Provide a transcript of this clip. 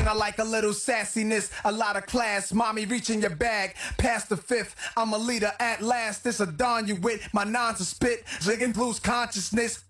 I like a little sassiness, a lot of class. Mommy reaching your bag, past the fifth. I'm a leader at last. This a dawn you with, my nons a spit. Ziggin lose consciousness.